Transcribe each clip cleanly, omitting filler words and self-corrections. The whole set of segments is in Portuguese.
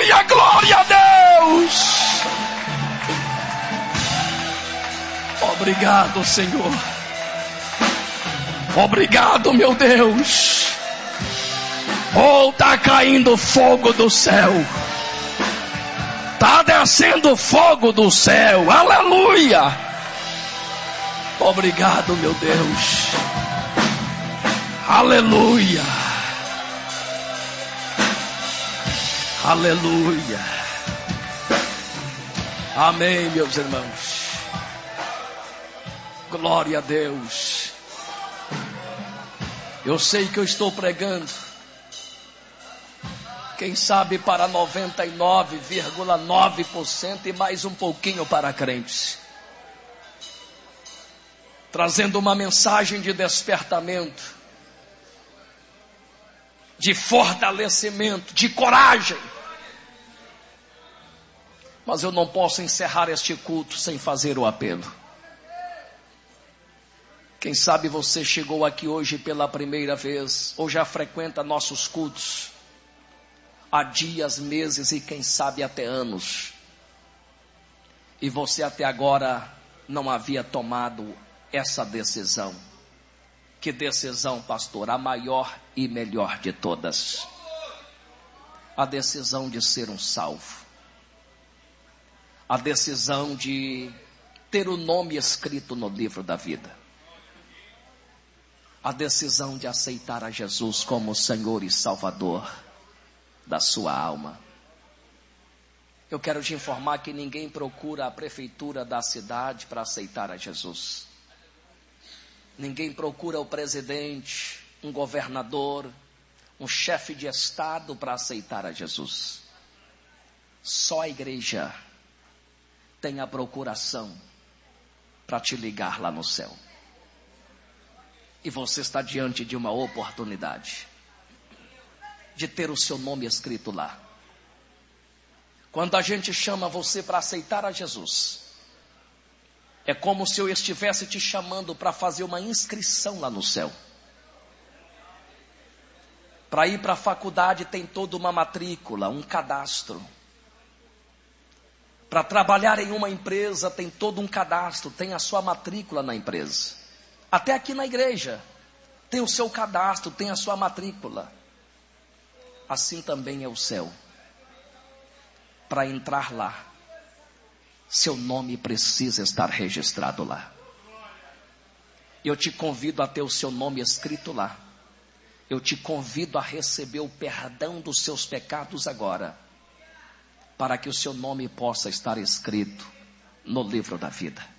Aleluia, glória a Deus. Obrigado, Senhor. Obrigado, meu Deus. Oh, tá caindo fogo do céu. Tá descendo fogo do céu. Aleluia. Obrigado, meu Deus. Aleluia. Aleluia. Amém, meus irmãos. Glória a Deus. Eu sei que eu estou pregando, quem sabe para 99,9% e mais um pouquinho para crentes, trazendo uma mensagem de despertamento, de fortalecimento, de coragem. Mas eu não posso encerrar este culto sem fazer o apelo. Quem sabe você chegou aqui hoje pela primeira vez, ou já frequenta nossos cultos há dias, meses e quem sabe até anos. E você até agora não havia tomado essa decisão. Que decisão, pastor? A maior e melhor de todas. A decisão de ser um salvo. A decisão de ter o nome escrito no livro da vida. A decisão de aceitar a Jesus como Senhor e Salvador da sua alma. Eu quero te informar que ninguém procura a prefeitura da cidade para aceitar a Jesus. Ninguém procura o presidente, um governador, um chefe de estado para aceitar a Jesus. Só a igreja tem a procuração para te ligar lá no céu. E você está diante de uma oportunidade de ter o seu nome escrito lá. Quando a gente chama você para aceitar a Jesus, é como se eu estivesse te chamando para fazer uma inscrição lá no céu. Para ir para a faculdade tem toda uma matrícula, um cadastro. Para trabalhar em uma empresa tem todo um cadastro, tem a sua matrícula na empresa. Até aqui na igreja, tem o seu cadastro, tem a sua matrícula. Assim também é o céu. Para entrar lá, seu nome precisa estar registrado lá. Eu te convido a ter o seu nome escrito lá. Eu te convido a receber o perdão dos seus pecados agora, para que o seu nome possa estar escrito no livro da vida.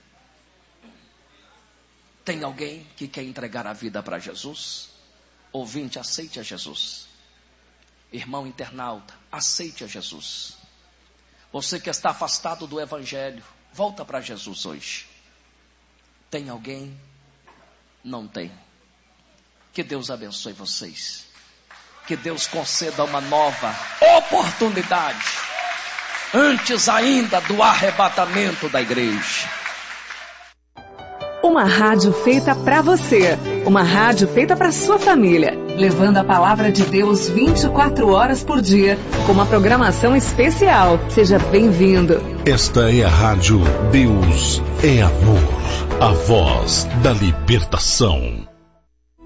Tem alguém que quer entregar a vida para Jesus? Ouvinte, aceite a Jesus. Irmão internauta, aceite a Jesus. Você que está afastado do Evangelho, volta para Jesus hoje. Tem alguém? Não tem. Que Deus abençoe vocês. Que Deus conceda uma nova oportunidade, antes ainda do arrebatamento da igreja. Uma rádio feita para você. Uma rádio feita para sua família. Levando a palavra de Deus 24 horas por dia. Com uma programação especial. Seja bem-vindo. Esta é a rádio Deus é Amor. A voz da libertação.